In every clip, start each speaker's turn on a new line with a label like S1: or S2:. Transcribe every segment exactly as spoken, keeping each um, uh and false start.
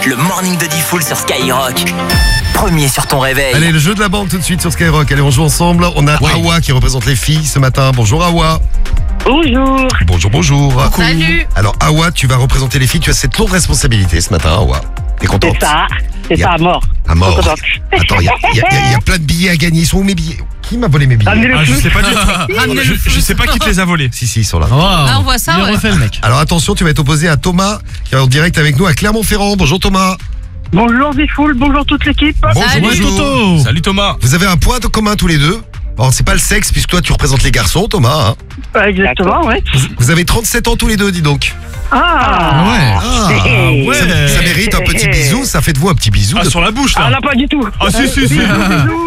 S1: Le morning de Diffoul sur Skyrock. Premier sur ton réveil.
S2: Allez, le jeu de la bande tout de suite sur Skyrock. Allez, on joue ensemble. On a ouais. Awa qui représente les filles ce matin. Bonjour Awa.
S3: Bonjour.
S2: Bonjour, bonjour.
S4: Salut.
S2: Alors Awa, tu vas représenter les filles. Tu as cette lourde responsabilité ce matin, Awa. T'es contente?
S3: C'est ça. C'est
S2: Y a-
S3: ça, à mort.
S2: À mort.
S3: Contente.
S2: Attends, il y, y, y a plein de billets à gagner. Ils sont où mes billets? Qui m'a volé mes billets?
S3: Ramenez le
S5: Ah, je
S3: flou.
S5: sais pas du tout. je, je sais pas qui te les a volés.
S2: Si, si, ils sont là.
S4: Ah, on voit ça,
S5: Il
S4: ouais.
S5: refait le mec.
S2: Alors attention, tu vas être opposé à Thomas qui est en direct avec nous à Clermont-Ferrand. Bonjour Thomas.
S3: Bonjour Diffoul, bonjour toute l'équipe.
S2: Bonjour.
S4: Salut.
S5: Ouais, Toto. Salut Thomas.
S2: Vous avez un point de commun tous les deux. Bon, c'est pas le sexe puisque toi tu représentes les garçons, Thomas. Hein.
S3: Euh, Exactement, ouais.
S2: Vous, vous avez trente-sept ans tous les deux, dis donc.
S3: Ah,
S5: Ouais.
S2: Ah,
S5: ouais.
S2: ça, ça mérite un petit bisou. Ça fait de vous un petit bisou.
S5: Ah,
S2: de-
S5: sur la bouche
S3: Ah
S5: là.
S3: là, pas du tout.
S5: Ah, si, si, si.
S3: Bisous, bisous.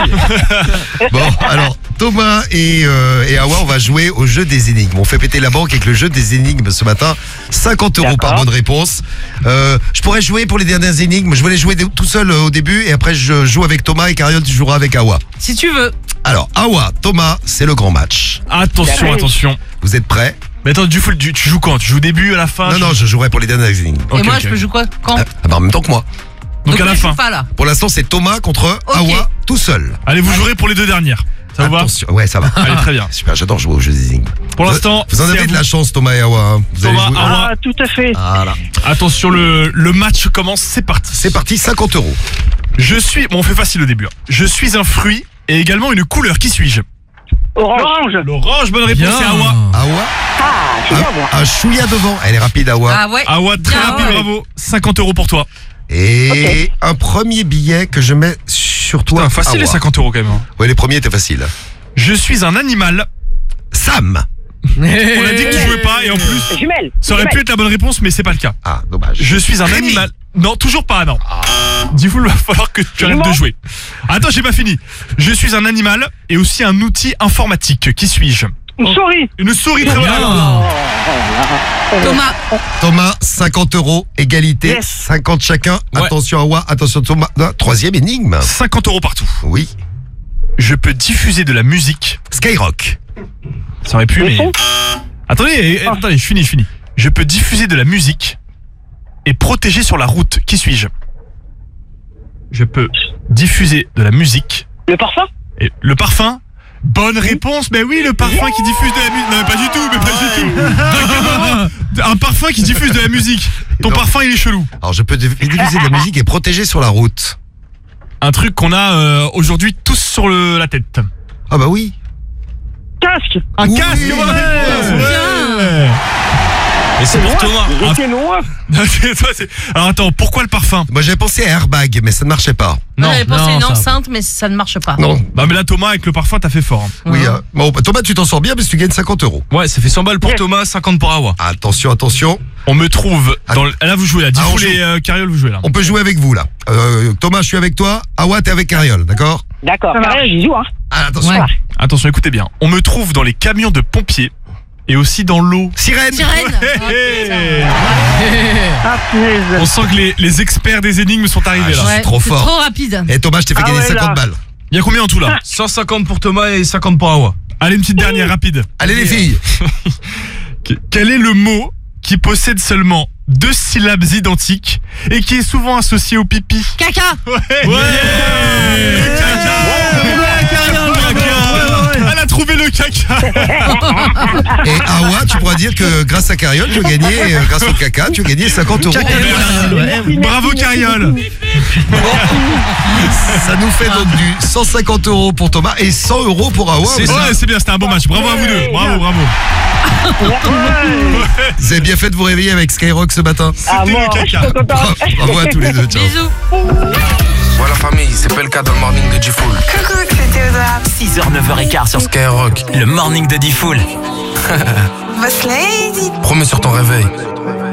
S5: Allez-y.
S2: Bon, alors Thomas et, euh, et Awa, on va jouer au jeu des énigmes. On fait péter la banque avec le jeu des énigmes ce matin. cinquante euros par
S3: D'accord.
S2: bonne réponse. Euh, je pourrais jouer pour les dernières énigmes. Je voulais jouer de- tout seul euh, au début et après je joue avec Thomas et Cariole, tu joueras avec Awa.
S4: Si tu veux.
S2: Alors Awa, Thomas, c'est le grand match.
S5: Attention, attention.
S2: Vous êtes prêts?
S5: Mais attends, du full, tu, tu joues quand? Tu joues au début, à la fin?
S2: Non, non, je jouerai pour les dernières énignes.
S5: Ok,
S4: Et moi,
S5: ok.
S4: je peux jouer quoi? Quand?
S2: Ah, ah bah, en même temps que moi.
S5: Donc à
S4: là,
S5: la
S4: je
S5: fin.
S4: joue pas là.
S2: Pour l'instant, c'est Thomas contre
S4: Ok.
S2: Awa tout seul.
S5: Allez, vous jouerez pour les deux dernières. Ça vous va?
S2: Attention. Ouais, ça va.
S5: Allez, très bien.
S2: Super, j'adore jouer au jeu des énigmes.
S5: Pour
S2: Vous-
S5: l'instant,
S2: vous en
S5: c'est
S2: avez
S5: à
S2: de
S5: vous.
S2: la chance, Thomas et Awa. hein. Vous allez
S5: Thomas,
S2: jouer-
S5: Awa.
S3: Ah, tout à fait.
S2: Voilà.
S5: Attention, le, le match commence, c'est parti.
S2: C'est parti, cinquante euros.
S5: Je suis, bon, on fait facile au début. hein. Je suis un fruit et également une couleur. Qui suis-je?
S3: Orange.
S5: L'orange, bonne réponse, c'est Awa.
S2: Awa,
S3: Ah, c'est bien, moi.
S2: un, un chouïa devant. Elle est rapide, Awa.
S4: Ah ouais.
S5: Awa, très
S4: Bien,
S5: rapide,
S4: ouais.
S5: bravo. cinquante euros pour toi.
S2: Et un premier billet que je mets sur toi.
S5: Putain, facile les
S2: Awa.
S5: cinquante euros quand même. hein.
S2: Ouais, les premiers étaient faciles.
S5: Je suis un animal.
S2: Sam.
S5: On a dit que tu jouais pas et en plus,
S3: Jumelle.
S5: ça aurait pu
S3: Jumelle.
S5: être la bonne réponse, mais c'est pas le cas.
S2: Ah, dommage.
S5: Je suis un
S2: Rémi.
S5: animal. Non, toujours pas, non. Du coup, il va falloir que tu arrêtes
S3: Dis-moi.
S5: de jouer. Attends, j'ai pas fini. Je suis un animal et aussi un outil informatique. Qui suis-je?
S3: Une souris.
S5: Une souris, très bien.
S4: Thomas.
S2: Thomas, cinquante euros, égalité,
S3: Yes.
S2: cinquante chacun.
S5: Ouais.
S2: Attention Awa, attention Thomas. Non, troisième énigme.
S5: cinquante euros partout.
S2: Oui.
S5: Je peux diffuser de la musique.
S2: Skyrock.
S5: Ça aurait pu,
S3: Le
S5: mais.
S3: son.
S5: Attendez, eh, attendez, je finis, je finis. Je peux diffuser de la musique et protéger sur la route. Qui suis-je? Je peux diffuser de la musique
S3: Le parfum.
S5: et le parfum. Bonne réponse, mais oui, le parfum qui diffuse de la musique. Non, mais pas du tout, mais pas du tout. Un parfum qui diffuse de la musique. Ton
S2: Non.
S5: parfum, il est chelou.
S2: Alors je peux diffuser de la musique et protéger sur la route.
S5: Un truc qu'on a euh, aujourd'hui tous sur le, la tête.
S2: Ah bah oui.
S3: Casque.
S5: Un
S2: Oui.
S5: casque, bonne réponse. Ouais. Et c'est pour Thomas.
S3: J'étais loin.
S5: C'est toi, c'est- Alors attends, pourquoi le parfum?
S2: Moi j'avais pensé à airbag, mais ça ne marchait pas.
S4: Non, J'avais pensé
S5: non,
S4: une
S5: ça-
S4: enceinte, mais ça ne marche pas.
S2: Non.
S5: Bah mais là Thomas avec le parfum t'as fait fort. hein.
S2: Oui. euh, bon, bah, Thomas, tu t'en sors bien parce que tu gagnes cinquante euros.
S5: Ouais, ça fait cent balles pour Thomas, cinquante pour Awa.
S2: Attention, attention.
S5: On me trouve dans le... Là vous jouez là,
S2: Ah, on
S5: Diffoul
S2: joue.
S5: et euh, Cariole vous jouez là.
S2: On peut jouer avec vous là. Euh, Thomas, je suis avec toi. Awa, t'es avec Cariole, d'accord?
S3: D'accord. Pareil, j'y joue, hein.
S2: Ah, attention.
S4: Ouais.
S5: Attention, écoutez bien. On me trouve dans les camions de pompiers et aussi dans l'eau.
S2: Sirène.
S4: Sirène.
S5: Hey.
S3: Ah, punaise.
S5: On sent que les, les experts des énigmes sont arrivés
S2: Ah,
S5: là.
S2: je-
S4: Ouais,
S2: trop
S4: c'est
S2: fort.
S4: trop rapide.
S2: Et Thomas, je t'ai fait
S3: Ah
S2: gagner
S3: ouais,
S2: cinquante
S3: là.
S2: balles.
S5: Il y a combien en tout là?
S6: cent cinquante pour Thomas et cinquante pour Awa.
S5: Allez, une petite dernière rapide.
S2: Allez les filles.
S5: Que- Quel est le mot qui possède seulement deux syllabes identiques et qui est souvent associé au pipi?
S4: Caca.
S5: Ouais, ouais. Elle a trouvé le caca.
S2: Et Awa, tu pourras dire que grâce à Cariole, tu as gagné, euh, grâce au caca, tu as gagné cinquante euros.
S3: Merci,
S5: Bravo
S3: merci,
S5: Cariole.
S3: merci.
S2: Ça nous fait donc du cent cinquante euros pour Thomas et cent euros pour Awa.
S5: Ouais, c'est bien, c'était un bon match. Bravo à vous deux. Bravo, bravo.
S2: Vous avez bien fait de vous réveiller avec Skyrock ce matin.
S3: Ah,
S5: C'était
S3: moi,
S5: le
S3: je suis
S5: caca.
S3: trop content.
S2: Bravo, bravo à tous les deux. Ciao.
S4: Bisous.
S6: Voilà famille, c'est pas le cas dans le morning de Diffoul.
S7: Coucou, c'est Théodore.
S1: six heures, neuf heures quinze sur
S6: Skyrock,
S1: le morning de Diffoul.
S7: Boss Lady.
S6: promets sur ton réveil.